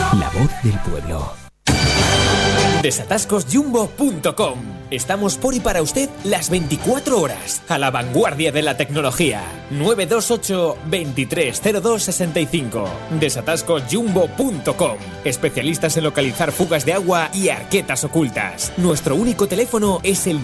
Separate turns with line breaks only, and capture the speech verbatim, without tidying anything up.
La voz del pueblo.
Desatascos Jumbo punto com. Estamos por y para usted las veinticuatro horas, a la vanguardia de la tecnología. nueve dos ocho, veintitrés cero dos sesenta y cinco. Desatascos Jumbo punto com. Especialistas en localizar fugas de agua y arquetas ocultas. Nuestro único teléfono es el